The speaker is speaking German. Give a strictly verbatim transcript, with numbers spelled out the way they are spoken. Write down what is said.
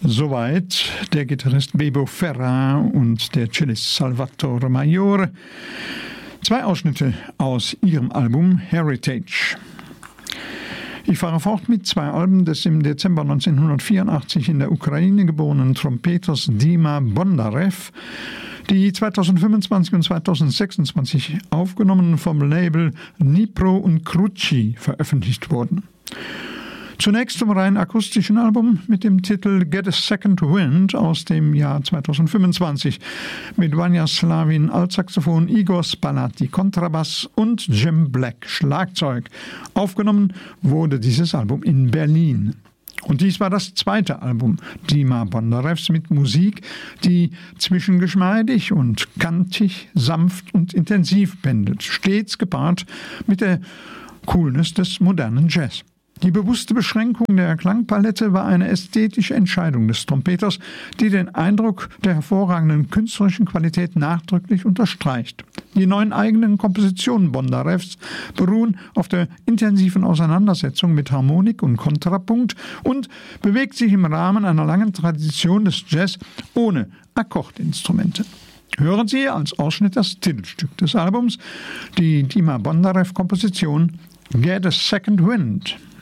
Soweit der Gitarrist Bebo Ferra und der Cellist Salvatore Maiore. Zwei Ausschnitte aus ihrem Album Heritage. Ich fahre fort mit zwei Alben des im Dezember neunzehnhundertvierundachtzig in der Ukraine geborenen Trompeters Dima Bondarev, die zweitausendfünfundzwanzig und zweitausendsechsundzwanzig aufgenommen vom Label Dnipro und Kruchi veröffentlicht wurden. Zunächst zum rein akustischen Album mit dem Titel Get a Second Wind aus dem Jahr zweitausendfünfundzwanzig mit Vanya Slavin Altsaxophon, Igor Spalati Kontrabass und Jim Black Schlagzeug. Aufgenommen wurde dieses Album in Berlin. Und dies war das zweite Album Dima Bondarevs mit Musik, die zwischen geschmeidig und kantig, sanft und intensiv pendelt, stets gepaart mit der Coolness des modernen Jazz. Die bewusste Beschränkung der Klangpalette war eine ästhetische Entscheidung des Trompeters, die den Eindruck der hervorragenden künstlerischen Qualität nachdrücklich unterstreicht. Die neun eigenen Kompositionen Bondarevs beruhen auf der intensiven Auseinandersetzung mit Harmonik und Kontrapunkt und bewegt sich im Rahmen einer langen Tradition des Jazz ohne Akkordinstrumente. Hören Sie als Ausschnitt das Titelstück des Albums, die Dima Bondarev-Komposition Get a Second Wind.